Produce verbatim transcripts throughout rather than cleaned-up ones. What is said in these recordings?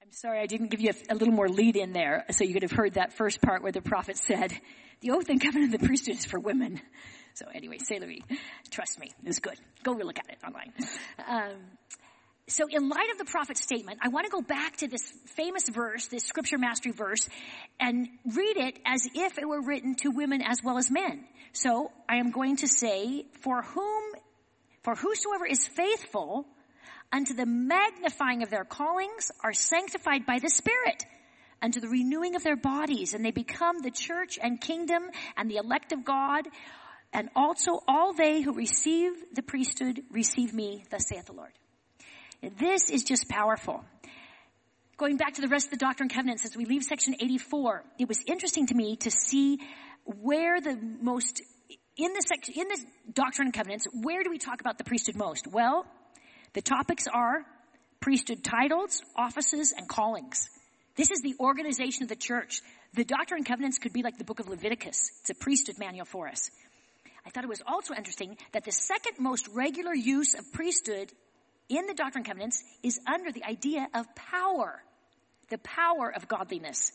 I'm sorry I didn't give you a, a little more lead in there, so you could have heard that first part where the prophet said, the oath and covenant of the priesthood is for women. So anyway, say Louis, trust me, it was good. Go look at it online. Um, so in light of the prophet's statement, I want to go back to this famous verse, this scripture mastery verse, and read it as if it were written to women as well as men. So I am going to say, for whom, for whosoever is faithful unto the magnifying of their callings are sanctified by the Spirit unto the renewing of their bodies, and they become the church and kingdom and the elect of God, and also all they who receive the priesthood receive me, thus saith the Lord. This is just powerful. Going back to the rest of the Doctrine and Covenants as we leave section eighty-four, it was interesting to me to see where the most, in the section, in this Doctrine and Covenants, where do we talk about the priesthood most? Well, the topics are priesthood titles, offices, and callings. This is the organization of the church. The Doctrine and Covenants could be like the book of Leviticus. It's a priesthood manual for us. I thought it was also interesting that the second most regular use of priesthood in the Doctrine and Covenants is under the idea of power, the power of godliness.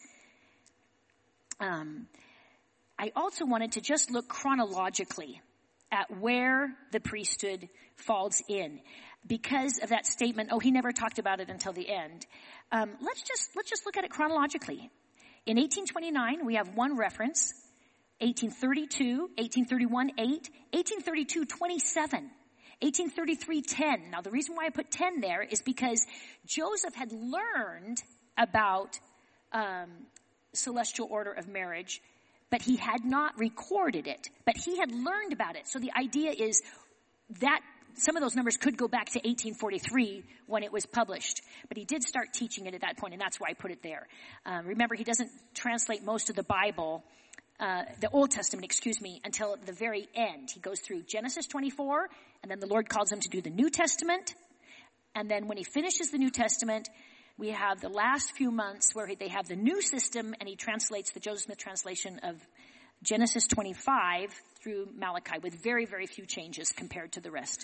Um, I also wanted to just look chronologically at where the priesthood falls in. Because of that statement, oh, he never talked about it until the end. Um, let's just let's just look at it chronologically. In eighteen twenty-nine, we have one reference. eighteen thirty-two, eighteen thirty-one, eight, eighteen thirty-two, twenty-seven, eighteen thirty-three, ten. Now, the reason why I put ten there is because Joseph had learned about um, celestial order of marriage, but he had not recorded it. But he had learned about it. So the idea is that some of those numbers could go back to eighteen forty-three when it was published. But he did start teaching it at that point, and that's why I put it there. Um, remember, he doesn't translate most of the Bible, uh, the Old Testament, excuse me, until the very end. He goes through Genesis twenty-four, and then the Lord calls him to do the New Testament. And then when he finishes the New Testament, we have the last few months where they have the new system, and he translates the Joseph Smith translation of Genesis twenty-five through Malachi with very, very few changes compared to the rest.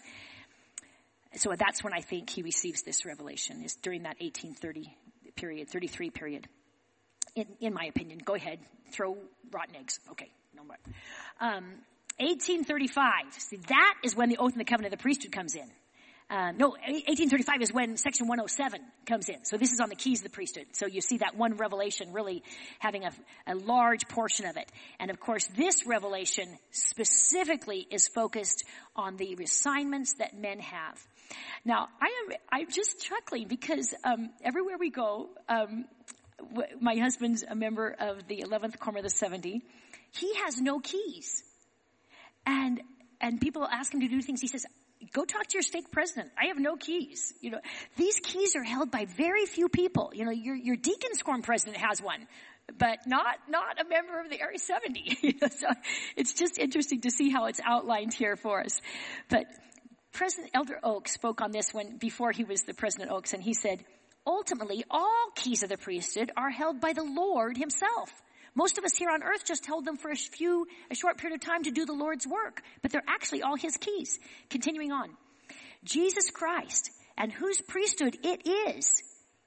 So that's when I think he receives this revelation, is during that eighteen thirty period, thirty-three period. In, in my opinion, go ahead, throw rotten eggs. Okay, no more. Um, eighteen thirty-five, see, that is when the oath and the covenant of the priesthood comes in. Uh, no, eighteen thirty-five is when section one oh seven comes in. So this is on the keys of the priesthood. So you see that one revelation really having a, a large portion of it. And of course, this revelation specifically is focused on the assignments that men have. Now, I am, I'm just chuckling because, um, everywhere we go, um, w- my husband's a member of the eleventh Quorum of the seventy. He has no keys. And, and people ask him to do things. He says, go talk to your stake president. I have no keys. You know, these keys are held by very few people. You know, your, your deacon's quorum president has one, but not, not a member of the Area seventy. You know, so it's just interesting to see how it's outlined here for us. But President Elder Oaks spoke on this when, before he was the President Oaks, and he said, ultimately, all keys of the priesthood are held by the Lord himself. Most of us here on earth just held them for a few, a short period of time to do the Lord's work, but they're actually all his keys. Continuing on. Jesus Christ, and whose priesthood it is,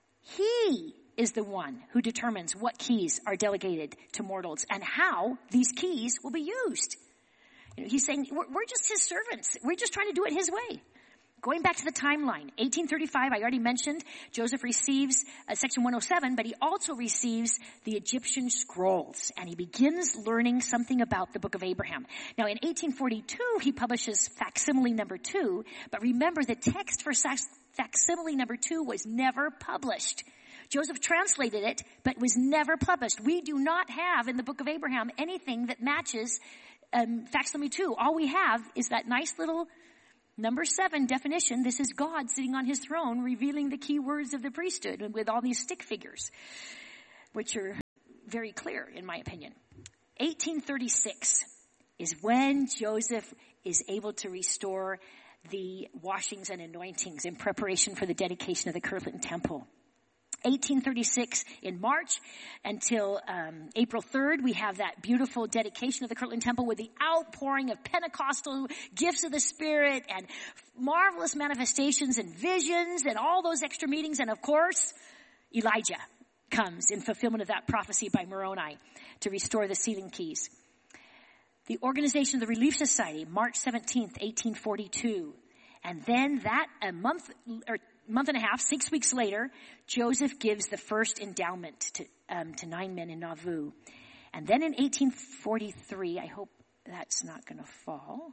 he is the one who determines what keys are delegated to mortals and how these keys will be used. You know, he's saying, we're, we're just his servants. We're just trying to do it his way. Going back to the timeline, eighteen thirty-five, I already mentioned, Joseph receives uh, section one oh seven, but he also receives the Egyptian scrolls, and he begins learning something about the book of Abraham. Now, in eighteen forty-two, he publishes facsimile number two, but remember, the text for facsimile number two was never published. Joseph translated it, but was never published. We do not have in the book of Abraham anything that matches um, facsimile two. All we have is that nice little number seven definition. This is God sitting on his throne revealing the key words of the priesthood with all these stick figures, which are very clear in my opinion. eighteen thirty-six is when Joseph is able to restore the washings and anointings in preparation for the dedication of the Kirtland Temple. eighteen thirty-six in March until um, April third, we have that beautiful dedication of the Kirtland Temple with the outpouring of Pentecostal gifts of the Spirit and marvelous manifestations and visions and all those extra meetings. And of course, Elijah comes in fulfillment of that prophecy by Moroni to restore the sealing keys. The organization of the Relief Society, March seventeenth, eighteen forty-two. And then that, a month or month and a half, six weeks later, Joseph gives the first endowment to, um, to nine men in Nauvoo. And then in eighteen forty-three, I hope that's not going to fall,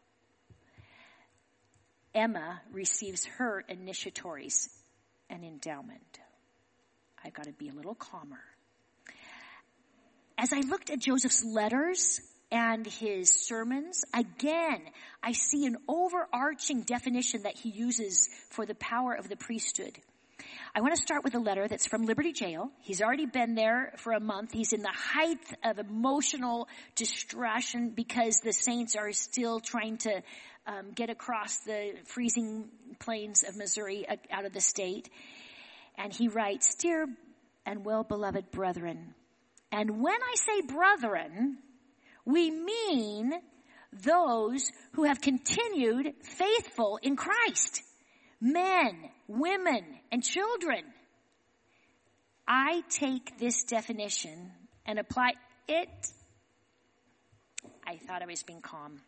Emma receives her initiatories and endowment. I've got to be a little calmer. As I looked at Joseph's letters and his sermons, again, I see an overarching definition that he uses for the power of the priesthood. I want to start with a letter that's from Liberty Jail. He's already been there for a month. He's in the height of emotional distraction because the saints are still trying to um, get across the freezing plains of Missouri uh, out of the state. And he writes, "Dear and well-beloved brethren," and when I say brethren, we mean those who have continued faithful in Christ. Men, women, and children. I take this definition and apply it. I thought I was being calm.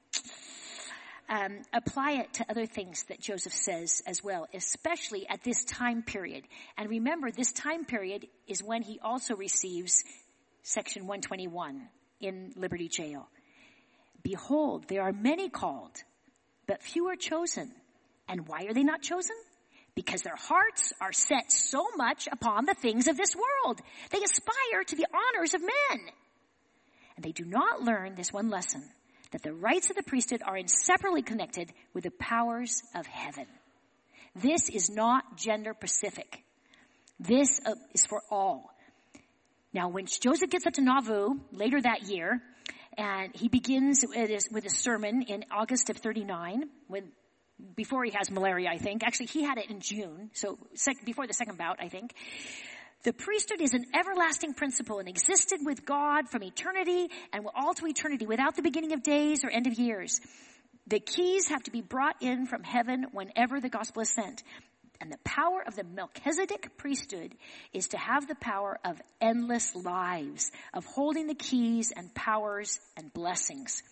Um, apply it to other things that Joseph says as well, especially at this time period. And remember, this time period is when he also receives Section one twenty-one in Liberty Jail. "Behold, there are many called, but few are chosen. And why are they not chosen? Because their hearts are set so much upon the things of this world. They aspire to the honors of men. And they do not learn this one lesson, that the rights of the priesthood are inseparably connected with the powers of heaven." This is not gender specific. This uh, is for all. Now, when Joseph gets up to Nauvoo later that year, and he begins with a sermon in August of thirty-nine, when before he has malaria, I think. Actually, he had it in June, so sec- before the second bout, I think. "The priesthood is an everlasting principle and existed with God from eternity and will all to eternity without the beginning of days or end of years. The keys have to be brought in from heaven whenever the gospel is sent. And the power of the Melchizedek priesthood is to have the power of endless lives, of holding the keys and powers and blessings."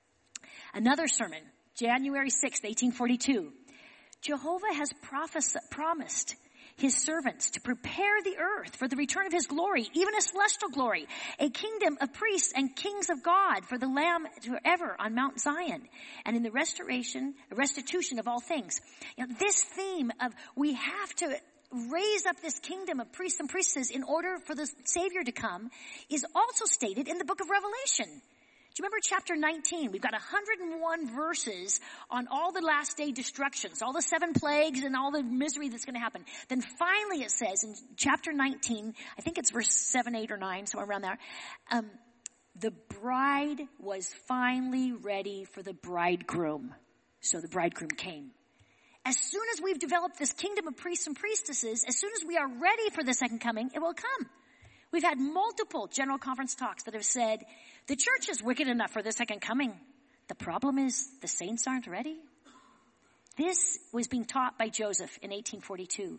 Another sermon, January sixth, eighteen forty-two. "Jehovah has prophes- promised his servants to prepare the earth for the return of his glory, even a celestial glory, a kingdom of priests and kings of God for the Lamb forever on Mount Zion, and in the restoration, restitution of all things." You know, this theme of we have to raise up this kingdom of priests and priestesses in order for the Savior to come is also stated in the book of Revelation. Do you remember chapter nineteen? We've got one hundred one verses on all the last day destructions, all the seven plagues and all the misery that's going to happen. Then finally it says in chapter nineteen, I think it's verse seven, eight, or nine, somewhere around there, um, the bride was finally ready for the bridegroom. So the bridegroom came. As soon as we've developed this kingdom of priests and priestesses, as soon as we are ready for the second coming, it will come. We've had multiple General Conference talks that have said, the church is wicked enough for the second coming. The problem is the saints aren't ready. This was being taught by Joseph in eighteen forty-two.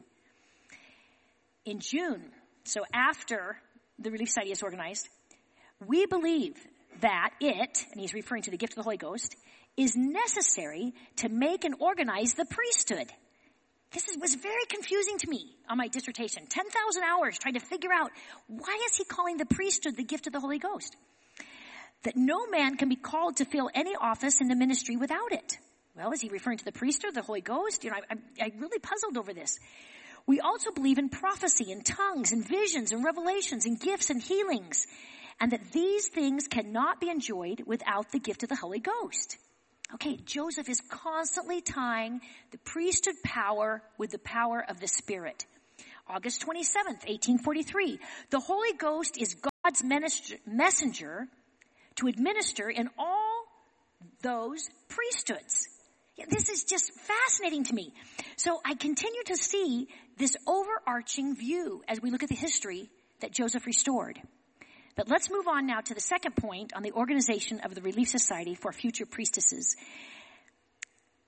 In June, so after the Relief Society is organized, we believe that it, and he's referring to the gift of the Holy Ghost, is necessary to make and organize the priesthood. This is, was very confusing to me on my dissertation. ten thousand hours trying to figure out, why is he calling the priesthood the gift of the Holy Ghost? That no man can be called to fill any office in the ministry without it. Well, is he referring to the priesthood, the Holy Ghost? You know, I, I, I really puzzled over this. We also believe in prophecy and tongues and visions and revelations and gifts and healings, and that these things cannot be enjoyed without the gift of the Holy Ghost. Okay, Joseph is constantly tying the priesthood power with the power of the Spirit. August twenty-seventh, eighteen forty-three. The Holy Ghost is God's minister, messenger to administer in all those priesthoods. This is just fascinating to me. So I continue to see this overarching view as we look at the history that Joseph restored. But let's move on now to the second point on the organization of the Relief Society for future priestesses.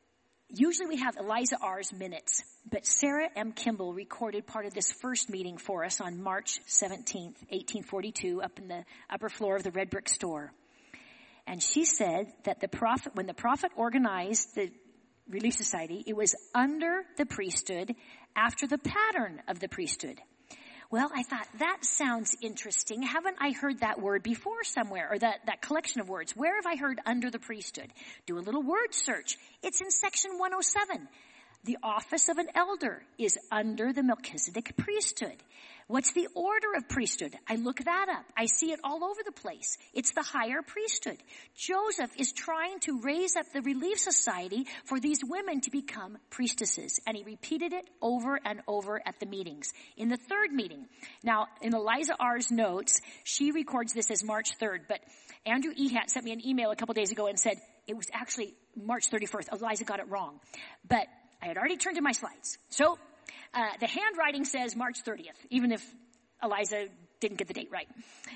usually we have Eliza R's minutes, but Sarah M. Kimball recorded part of this first meeting for us on March seventeenth, eighteen forty-two, up in the upper floor of the Red Brick Store. And she said that the prophet, when the prophet organized the Relief Society, it was under the priesthood, after the pattern of the priesthood. Well, I thought, that sounds interesting. Haven't I heard that word before somewhere, or that, that collection of words? Where have I heard under the priesthood? Do a little word search. It's in section one oh seven. The office of an elder is under the Melchizedek priesthood. What's the order of priesthood? I look that up. I see it all over the place. It's the higher priesthood. Joseph is trying to raise up the Relief Society for these women to become priestesses. And he repeated it over and over at the meetings. In the third meeting, now in Eliza R's notes, she records this as March third, but Andrew Ehat sent me an email a couple days ago and said it was actually March thirty-first. Eliza got it wrong. But I had already turned in my slides. So uh, the handwriting says March thirtieth, even if Eliza didn't get the date right.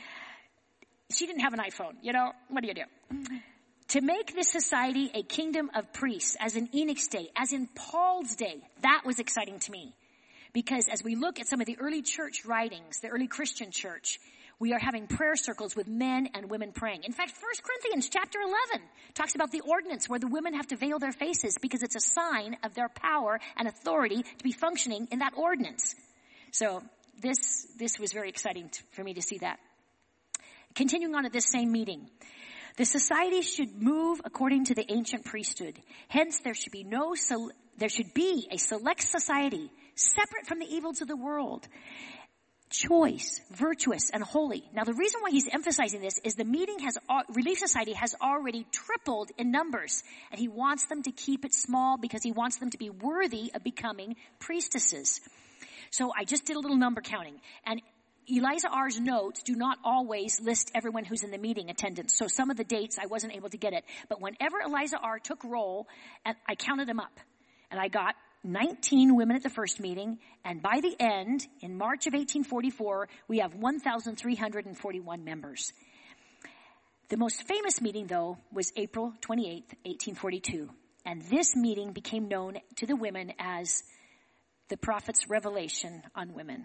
She didn't have an iPhone. You know, what do you do? To make this society a kingdom of priests, as in Enoch's day, as in Paul's day, that was exciting to me. Because as we look at some of the early church writings, the early Christian church, we are having prayer circles with men and women praying. In fact, First Corinthians chapter eleven talks about the ordinance where the women have to veil their faces because it's a sign of their power and authority to be functioning in that ordinance. So this, this was very exciting to, for me to see that. Continuing on at this same meeting, the society should move according to the ancient priesthood. Hence, there should be no, there should be a select society separate from the evils of the world. Choice, virtuous, and holy. Now, the reason why he's emphasizing this is the meeting has, Relief Society has already tripled in numbers, and he wants them to keep it small because he wants them to be worthy of becoming priestesses. So I just did a little number counting, and Eliza R's notes do not always list everyone who's in the meeting attendance. So some of the dates I wasn't able to get it, but whenever Eliza R took roll, and I counted them up, and I got nineteen women at the first meeting, and by the end, in March of eighteen forty-four, we have one thousand three hundred forty-one members. The most famous meeting, though, was April twenty-eighth, eighteen forty-two, and this meeting became known to the women as the prophet's revelation on women.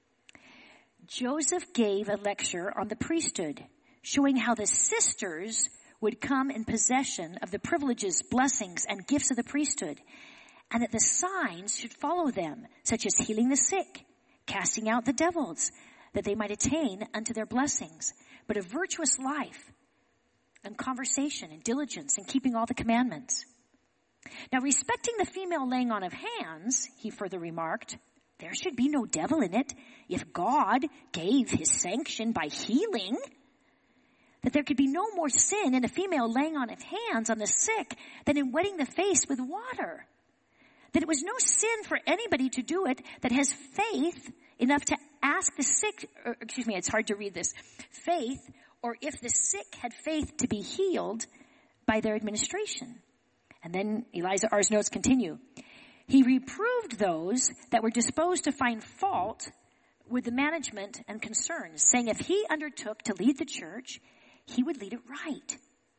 Joseph gave a lecture on the priesthood, showing how the sisters would come in possession of the privileges, blessings, and gifts of the priesthood, and that the signs should follow them, such as healing the sick, casting out the devils, that they might attain unto their blessings, but a virtuous life, and conversation, and diligence, and keeping all the commandments. Now, respecting the female laying on of hands, he further remarked, there should be no devil in it if God gave his sanction by healing, that there could be no more sin in a female laying on of hands on the sick than in wetting the face with water. That it was no sin for anybody to do it that has faith enough to ask the sick, or excuse me, it's hard to read this, faith, or if the sick had faith to be healed by their administration. And then Eliza R's notes continue. He reproved those that were disposed to find fault with the management and concerns, saying if he undertook to lead the church, he would lead it right.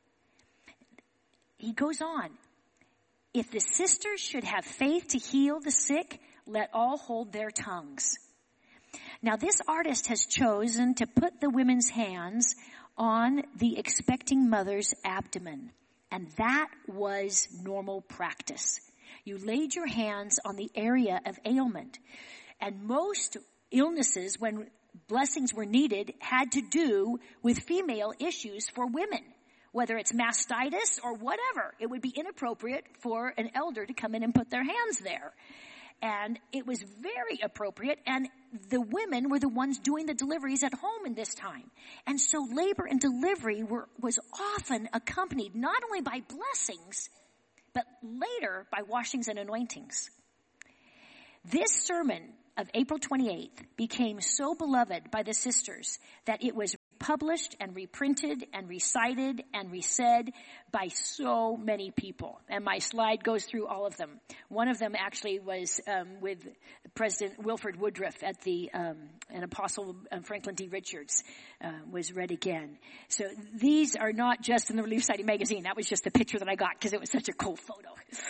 He goes on. If the sisters should have faith to heal the sick, let all hold their tongues. Now, this artist has chosen to put the women's hands on the expecting mother's abdomen, and that was normal practice. You laid your hands on the area of ailment, and most illnesses, when blessings were needed, had to do with female issues for women. Whether it's mastitis or whatever, it would be inappropriate for an elder to come in and put their hands there. And it was very appropriate, and the women were the ones doing the deliveries at home in this time. And so labor and delivery were, was often accompanied not only by blessings, but later by washings and anointings. This sermon of April twenty-eighth became so beloved by the sisters that it was published and reprinted and recited and resaid by so many people. And my slide goes through all of them. One of them actually was um, with President Wilford Woodruff at the, um, an Apostle um, Franklin D. Richards uh, was read again. So these are not just in the Relief Society magazine. That was just the picture that I got because it was such a cool photo.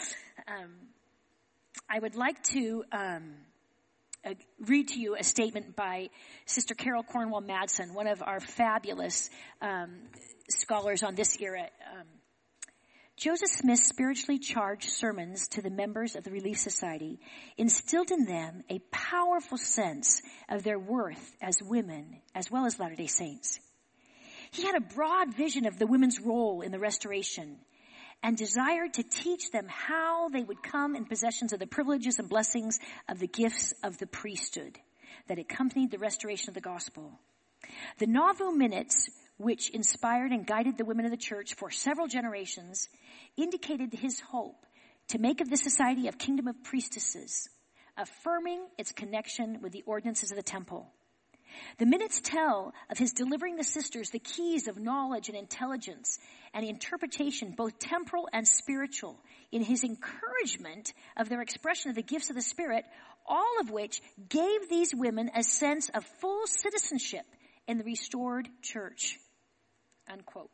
Um, I would like to um, uh, read to you a statement by Sister Carol Cornwell Madsen, one of our fabulous um, scholars on this era. Um, Joseph Smith's spiritually charged sermons to the members of the Relief Society instilled in them a powerful sense of their worth as women, as well as Latter-day Saints. He had a broad vision of the women's role in the restoration and desired to teach them how they would come in possession of the privileges and blessings of the gifts of the priesthood that accompanied the restoration of the gospel. The Nauvoo Minutes, which inspired and guided the women of the church for several generations, indicated his hope to make of the society a kingdom of priestesses, affirming its connection with the ordinances of the temple. The minutes tell of his delivering the sisters the keys of knowledge and intelligence and interpretation, both temporal and spiritual, in his encouragement of their expression of the gifts of the Spirit, all of which gave these women a sense of full citizenship in the restored church. Unquote.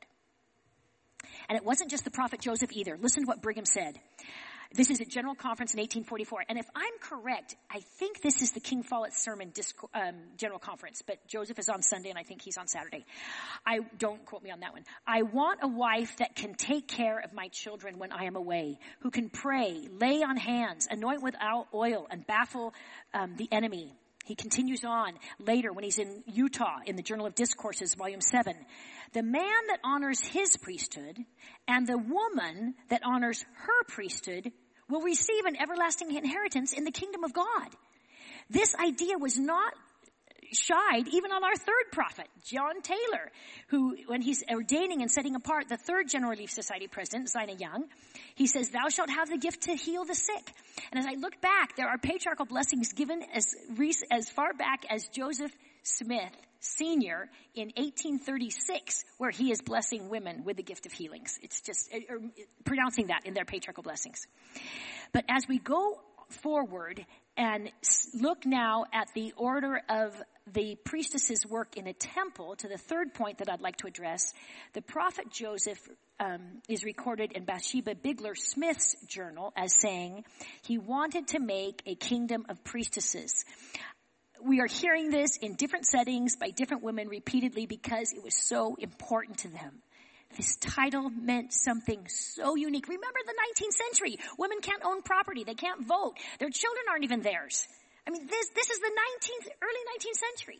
And it wasn't just the prophet Joseph either. Listen to what Brigham said. This is a general conference in eighteen forty-four. And if I'm correct, I think this is the King Follett Sermon Disco, um, General Conference. But Joseph is on Sunday and I think he's on Saturday. I don't quote me on that one. I want a wife that can take care of my children when I am away, who can pray, lay on hands, anoint with oil, and baffle um, the enemy. He continues on later when he's in Utah in the Journal of Discourses, volume seven. The man that honors his priesthood and the woman that honors her priesthood will receive an everlasting inheritance in the kingdom of God. This idea was not shied even on our third prophet, John Taylor, who, when he's ordaining and setting apart the third General Relief Society president, Zina Young, he says, "Thou shalt have the gift to heal the sick." And as I look back, there are patriarchal blessings given as, as far back as Joseph Smith Senior in eighteen thirty-six, where he is blessing women with the gift of healings. It's just or, or, pronouncing that in their patriarchal blessings. But as we go forward and look now at the order of the priestess's work in a temple, to the third point that I'd like to address, the prophet Joseph um, is recorded in Bathsheba Bigler Smith's journal as saying he wanted to make a kingdom of priestesses. We are hearing this in different settings by different women repeatedly because it was so important to them. This title meant something so unique. Remember the nineteenth century. Women can't own property. They can't vote. Their children aren't even theirs. I mean, this, this is the nineteenth, early nineteenth century.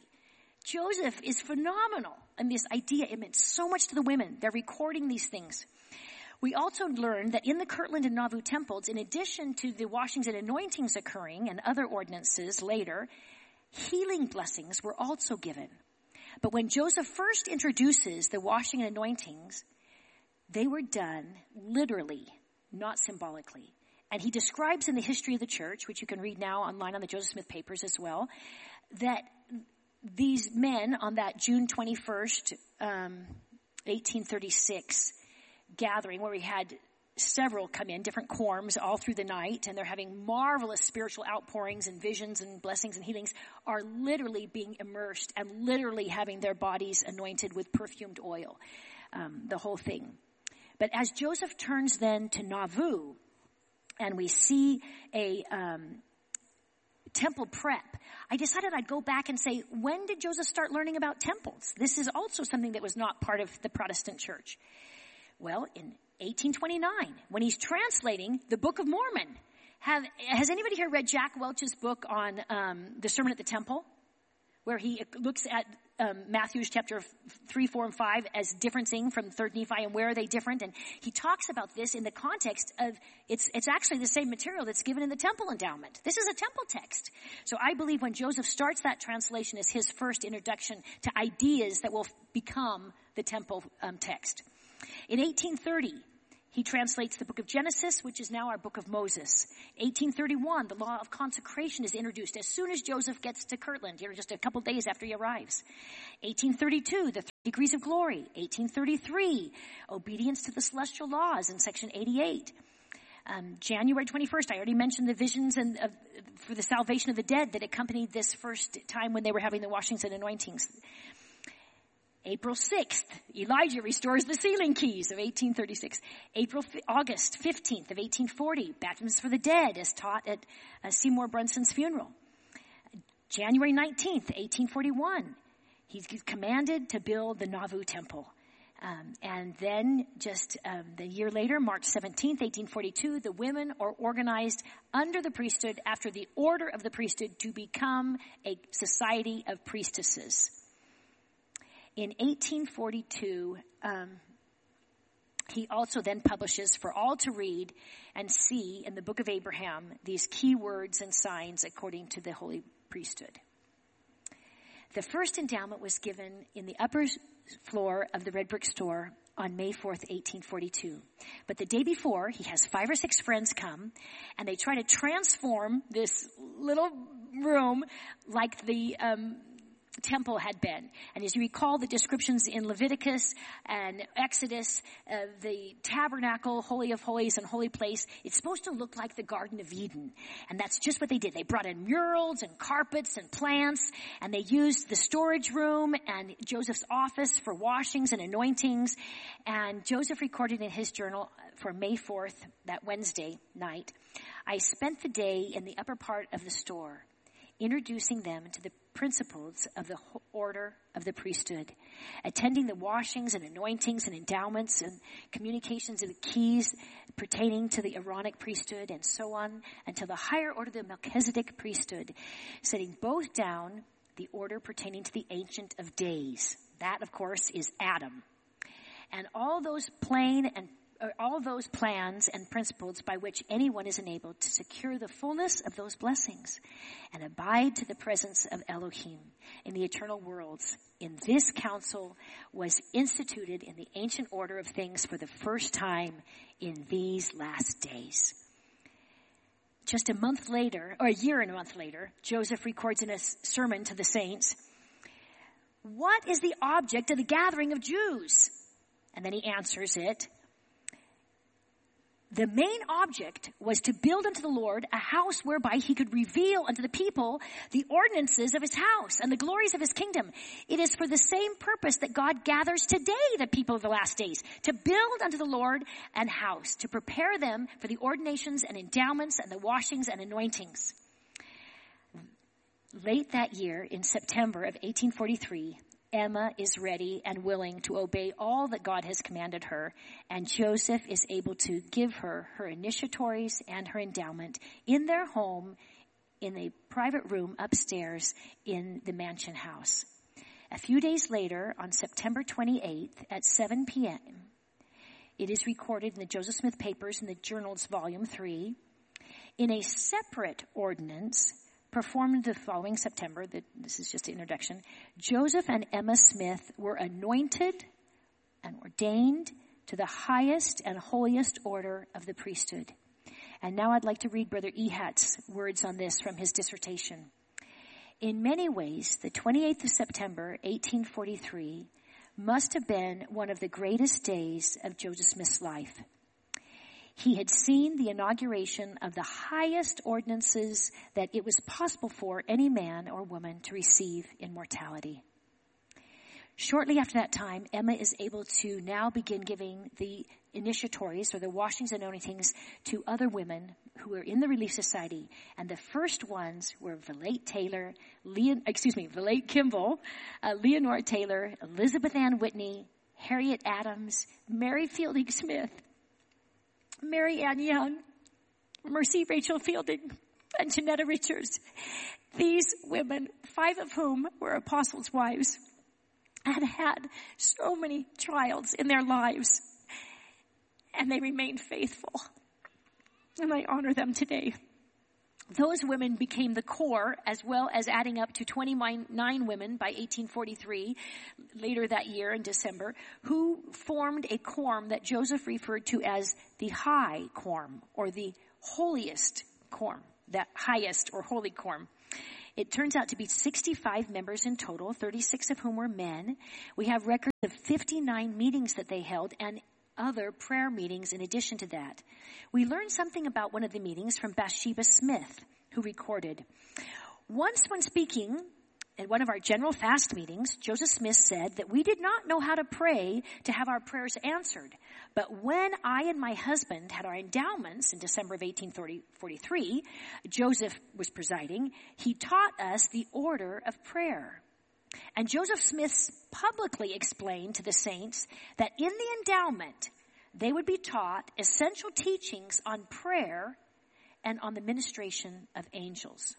Joseph is phenomenal. And this idea, it meant so much to the women. They're recording these things. We also learned that in the Kirtland and Nauvoo temples, in addition to the washings and anointings occurring and other ordinances later, healing blessings were also given. But when Joseph first introduces the washing and anointings, they were done literally, not symbolically. And he describes in the history of the church, which you can read now online on the Joseph Smith Papers as well, that these men on that June twenty-first, um, eighteen thirty-six gathering, where we had several come in, different quorums all through the night, and they're having marvelous spiritual outpourings and visions and blessings and healings, are literally being immersed and literally having their bodies anointed with perfumed oil, um, the whole thing. But as Joseph turns then to Nauvoo, and we see a um, temple prep, I decided I'd go back and say, when did Joseph start learning about temples? This is also something that was not part of the Protestant church. Well, in eighteen twenty-nine, when he's translating the Book of Mormon. Have, has anybody here read Jack Welch's book on um, the Sermon at the Temple, where he looks at um, Matthew chapter three, four, and five as differencing from third Nephi, and where are they different? And he talks about this in the context of it's it's actually the same material that's given in the temple endowment. This is a temple text. So I believe when Joseph starts that translation as his first introduction to ideas that will become the temple um, text. In eighteen thirty, he translates the book of Genesis, which is now our book of Moses. eighteen thirty-one, the law of consecration is introduced as soon as Joseph gets to Kirtland, you know, just a couple days after he arrives. eighteen thirty-two, the three degrees of glory. eighteen thirty-three, obedience to the celestial laws in section eighty-eight. Um, January twenty-first, I already mentioned the visions and uh, for the salvation of the dead that accompanied this first time when they were having the washings and anointings. April sixth, Elijah restores the sealing keys of eighteen thirty-six. April, August fifteenth of eighteen forty, baptisms for the dead as taught at uh, Seymour Brunson's funeral. January nineteenth, eighteen forty-one, he's commanded to build the Nauvoo Temple. Um, and then just um, the year later, March seventeenth, eighteen forty-two, the women are organized under the priesthood after the order of the priesthood to become a society of priestesses. In eighteen forty-two, um, he also then publishes for all to read and see in the Book of Abraham these key words and signs according to the holy priesthood. The first endowment was given in the upper floor of the Red Brick Store on May fourth, eighteen forty-two. But the day before, he has five or six friends come, and they try to transform this little room like the um temple had been. And as you recall the descriptions in Leviticus and Exodus, uh, the tabernacle, Holy of Holies and Holy Place, it's supposed to look like the Garden of Eden. And that's just what they did. They brought in murals and carpets and plants, and they used the storage room and Joseph's office for washings and anointings. And Joseph recorded in his journal for May fourth, that Wednesday night, "I spent the day in the upper part of the store, introducing them to the principles of the order of the priesthood, attending the washings and anointings and endowments and communications of the keys pertaining to the Aaronic priesthood, and so on until the higher order of the Melchizedek priesthood, setting both down the order pertaining to the Ancient of Days." That, of course, is Adam. And all those plain and all those plans and principles by which anyone is enabled to secure the fullness of those blessings and abide to the presence of Elohim in the eternal worlds. In this council was instituted in the ancient order of things for the first time in these last days. Just a month later, or a year and a month later, Joseph records in a sermon to the saints, "What is the object of the gathering of Jews?" And then he answers it. The main object was to build unto the Lord a house whereby he could reveal unto the people the ordinances of his house and the glories of his kingdom. It is for the same purpose that God gathers today the people of the last days, to build unto the Lord an house, to prepare them for the ordinations and endowments and the washings and anointings. Late that year, in September of eighteen forty-three, Emma is ready and willing to obey all that God has commanded her, and Joseph is able to give her her initiatories and her endowment in their home in a private room upstairs in the mansion house. A few days later, on September twenty-eighth at seven p.m., it is recorded in the Joseph Smith Papers in the Journals, Volume three, in a separate ordinance performed the following September, the, this is just an introduction, Joseph and Emma Smith were anointed and ordained to the highest and holiest order of the priesthood. And now I'd like to read Brother Ehat's words on this from his dissertation. In many ways, the twenty-eighth of September, eighteen forty-three, must have been one of the greatest days of Joseph Smith's life. He had seen the inauguration of the highest ordinances that it was possible for any man or woman to receive in mortality. Shortly after that time, Emma is able to now begin giving the initiatories or the washings and anointings to other women who were in the Relief Society. And the first ones were Valete Taylor, Leon, excuse me, Valete Kimball, uh, Leonora Taylor, Elizabeth Ann Whitney, Harriet Adams, Mary Fielding Smith, Mary Ann Young, Mercy Rachel Fielding, and Janetta Richards. These women, five of whom were apostles' wives, had had so many trials in their lives, and they remained faithful. And I honor them today. Those women became the core, as well as adding up to twenty-nine women by eighteen forty-three, later that year in December, who formed a quorum that Joseph referred to as the high quorum, or the holiest quorum, that highest or holy quorum. It turns out to be sixty-five members in total, thirty-six of whom were men. We have records of fifty-nine meetings that they held and other prayer meetings in addition to that. We learned something about one of the meetings from Bathsheba Smith, who recorded, "Once when speaking at one of our general fast meetings, Joseph Smith said that we did not know how to pray to have our prayers answered. But when I and my husband had our endowments in December of eighteen forty-three, Joseph was presiding, he taught us the order of prayer. And Joseph Smith publicly explained to the saints that in the endowment, they would be taught essential teachings on prayer and on the ministration of angels.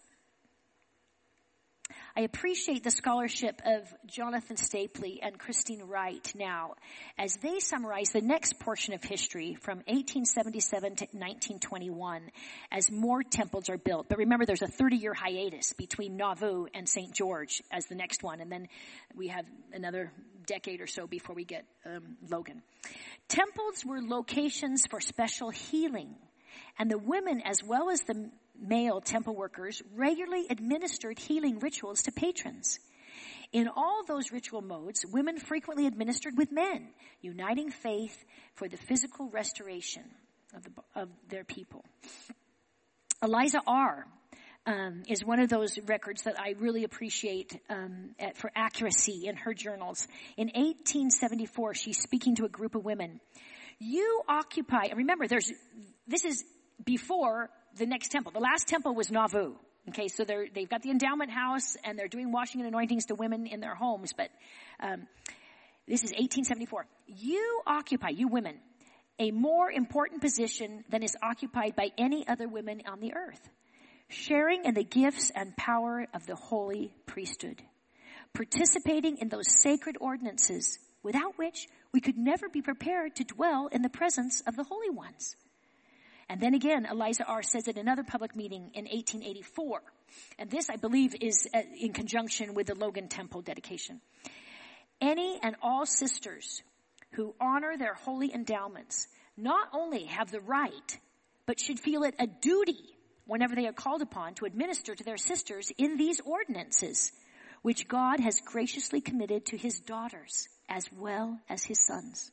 I appreciate the scholarship of Jonathan Stapley and Christine Wright now as they summarize the next portion of history from eighteen seventy-seven to nineteen twenty-one as more temples are built. But remember, there's a thirty-year hiatus between Nauvoo and Saint George as the next one, and then we have another decade or so before we get um, Logan. Temples were locations for special healing, and the women as well as the male temple workers regularly administered healing rituals to patrons. In all those ritual modes, women frequently administered with men, uniting faith for the physical restoration of, the, of their people. Eliza R. Um, is one of those records that I really appreciate um, at, for accuracy in her journals. In eighteen seventy-four, she's speaking to a group of women. You occupy, and remember, there's this is before the next temple. The last temple was Nauvoo. Okay, so they're, they've got the endowment house, and they're doing washing and anointings to women in their homes. But um, this is eighteen seventy-four. You occupy, you women, a more important position than is occupied by any other women on the earth, sharing in the gifts and power of the holy priesthood, participating in those sacred ordinances without which we could never be prepared to dwell in the presence of the holy ones. And then again, Eliza R. says at another public meeting in eighteen eighty-four, and this, I believe, is uh, in conjunction with the Logan Temple dedication. Any and all sisters who honor their holy endowments not only have the right, but should feel it a duty whenever they are called upon to administer to their sisters in these ordinances, which God has graciously committed to his daughters as well as his sons.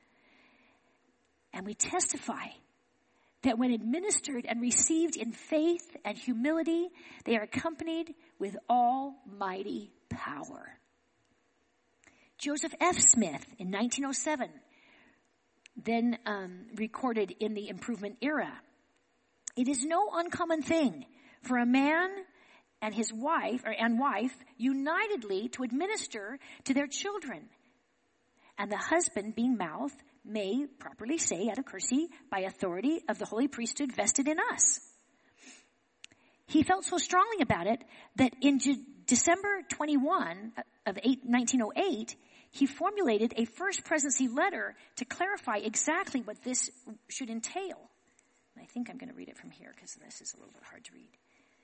And we testify that when administered and received in faith and humility, they are accompanied with almighty power. Joseph F. Smith in nineteen oh seven, then um, recorded in the Improvement era, it is no uncommon thing for a man and his wife, or and wife, unitedly to administer to their children, and the husband being mouth may properly say out of courtesy by authority of the holy priesthood vested in us. He felt so strongly about it that in J- December twenty-first of nineteen oh eight, he formulated a first presidency letter to clarify exactly what this should entail. And I think I'm going to read it from here because this is a little bit hard to read.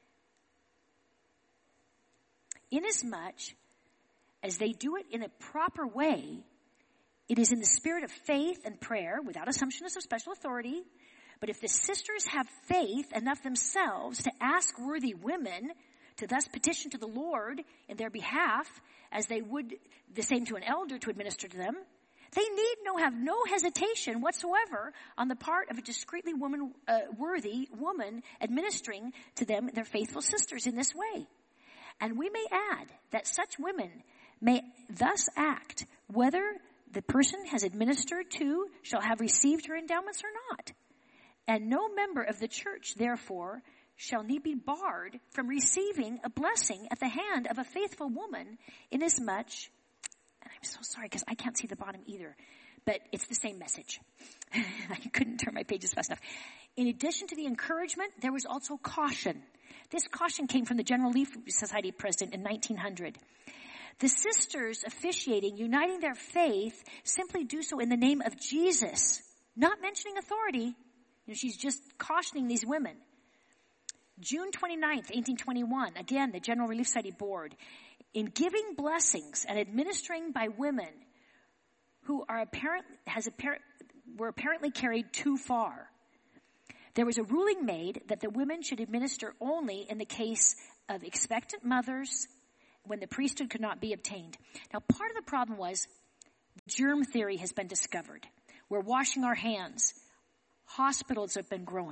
Inasmuch as they do it in a proper way, it is in the spirit of faith and prayer, without assumptions of special authority. But if the sisters have faith enough themselves to ask worthy women to thus petition to the Lord in their behalf, as they would the same to an elder to administer to them, they need no have no hesitation whatsoever on the part of a discreetly woman, uh, worthy woman administering to them, their faithful sisters, in this way. And we may add that such women may thus act, whether the person has administered to shall have received her endowments or not. And no member of the church, therefore, shall need be barred from receiving a blessing at the hand of a faithful woman, inasmuch, and I'm so sorry because I can't see the bottom either, but it's the same message. I couldn't turn my pages fast enough. In addition to the encouragement, there was also caution. This caution came from the General Relief Society president in nineteen hundred. The sisters officiating, uniting their faith, simply do so in the name of Jesus, not mentioning authority. You know, she's just cautioning these women. June twenty-ninth, eighteen twenty-one, again, the General Relief Society Board, in giving blessings and administering by women who are apparent, has apparent, were apparently carried too far. There was a ruling made that the women should administer only in the case of expectant mothers, when the priesthood could not be obtained. Now, part of the problem was germ theory has been discovered. We're washing our hands. Hospitals have been growing.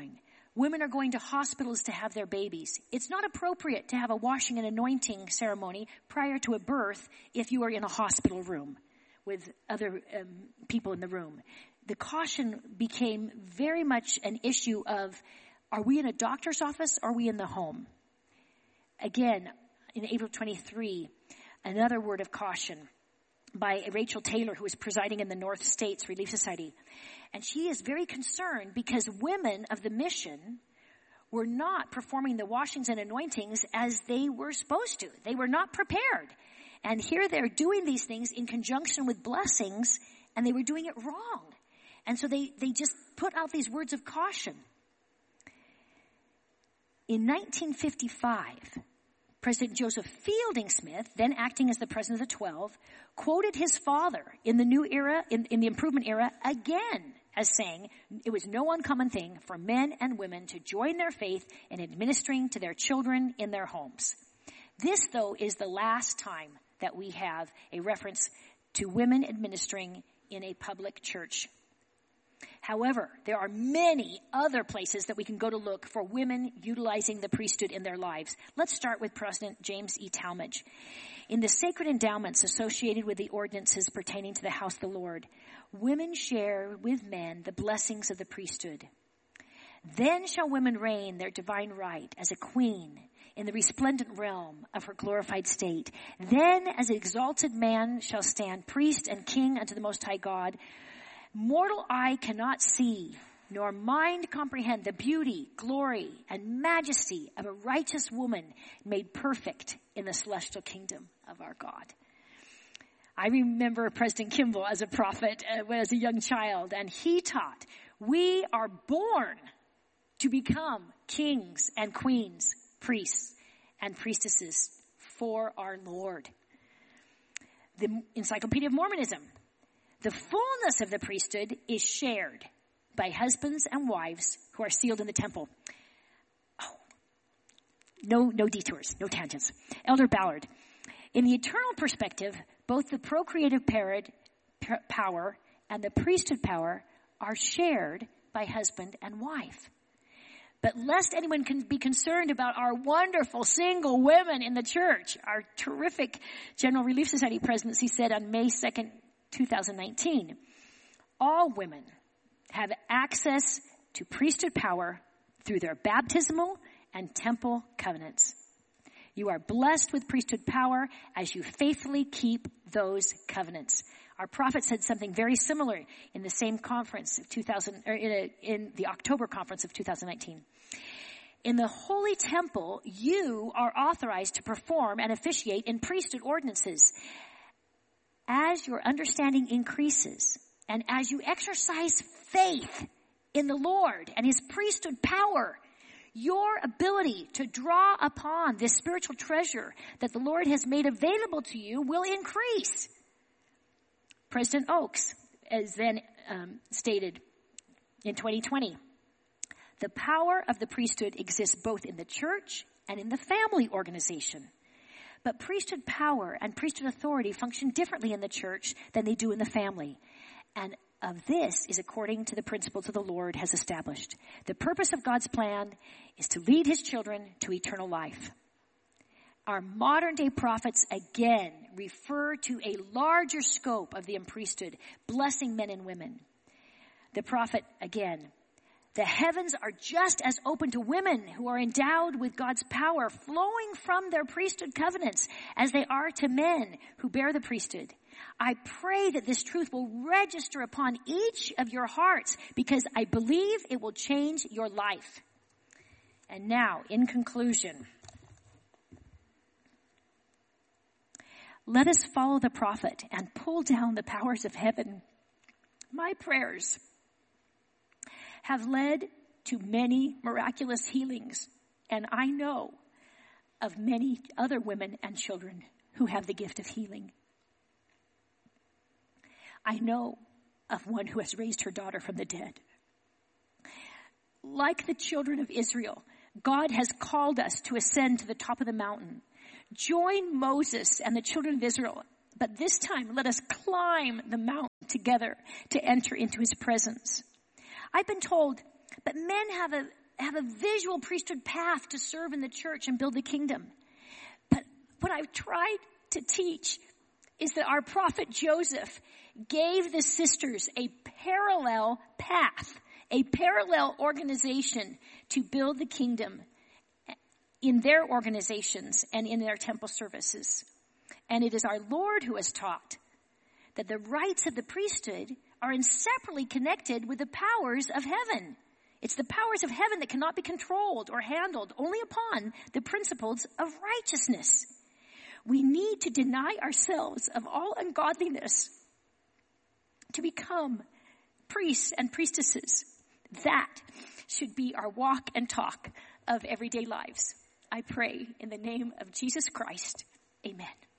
Women are going to hospitals to have their babies. It's not appropriate to have a washing and anointing ceremony prior to a birth if you are in a hospital room with other um, people in the room. The caution became very much an issue of, are we in a doctor's office or are we in the home? Again, in April twenty-three, another word of caution by Rachel Taylor, who is presiding in the North States Relief Society. And she is very concerned because women of the mission were not performing the washings and anointings as they were supposed to. They were not prepared. And here they're doing these things in conjunction with blessings, and they were doing it wrong. And so they, they just put out these words of caution. In nineteen fifty-five, President Joseph Fielding Smith, then acting as the president of the Twelve, quoted his father in the new era, in, in the improvement era, again as saying it was no uncommon thing for men and women to join their faith in administering to their children in their homes. This, though, is the last time that we have a reference to women administering in a public church. However, there are many other places that we can go to look for women utilizing the priesthood in their lives. Let's start with President James E. Talmage. In the sacred endowments associated with the ordinances pertaining to the house of the Lord, women share with men the blessings of the priesthood. Then shall women reign their divine right as a queen in the resplendent realm of her glorified state. Then as an exalted man shall stand priest and king unto the Most High God. Mortal eye cannot see, nor mind comprehend the beauty, glory, and majesty of a righteous woman made perfect in the celestial kingdom of our God. I remember President Kimball as a prophet, uh, as a young child, and he taught, we are born to become kings and queens, priests and priestesses for our Lord. The Encyclopedia of Mormonism. The fullness of the priesthood is shared by husbands and wives who are sealed in the temple. Oh, no, no detours, no tangents. Elder Ballard. In the eternal perspective, both the procreative power and the priesthood power are shared by husband and wife. But lest anyone can be concerned about our wonderful single women in the church, our terrific General Relief Society presidency said on May second, two thousand nineteen, all women have access to priesthood power through their baptismal and temple covenants. You are blessed with priesthood power as you faithfully keep those covenants. Our prophet said something very similar in the same conference of two thousand, or in, a, in the October conference of two thousand nineteen. In the holy temple, you are authorized to perform and officiate in priesthood ordinances. As your understanding increases, and as you exercise faith in the Lord and His priesthood power, your ability to draw upon this spiritual treasure that the Lord has made available to you will increase. President Oaks, as then um, stated in twenty twenty, the power of the priesthood exists both in the church and in the family organization. But priesthood power and priesthood authority function differently in the church than they do in the family. And of this is according to the principles the Lord has established. The purpose of God's plan is to lead His children to eternal life. Our modern day prophets again refer to a larger scope of the priesthood, blessing men and women. The prophet again, the heavens are just as open to women who are endowed with God's power flowing from their priesthood covenants as they are to men who bear the priesthood. I pray that this truth will register upon each of your hearts because I believe it will change your life. And now, in conclusion, let us follow the prophet and pull down the powers of heaven. My prayers have led to many miraculous healings, and I know of many other women and children who have the gift of healing. I know of one who has raised her daughter from the dead. Like the children of Israel, God has called us to ascend to the top of the mountain. Join Moses and the children of Israel, but this time let us climb the mountain together to enter into His presence. I've been told, but men have a, have a visual priesthood path to serve in the church and build the kingdom. But what I've tried to teach is that our prophet Joseph gave the sisters a parallel path, a parallel organization to build the kingdom in their organizations and in their temple services. And it is our Lord who has taught that the rights of the priesthood are inseparably connected with the powers of heaven. It's the powers of heaven that cannot be controlled or handled only upon the principles of righteousness. We need to deny ourselves of all ungodliness to become priests and priestesses. That should be our walk and talk of everyday lives. I pray in the name of Jesus Christ. Amen.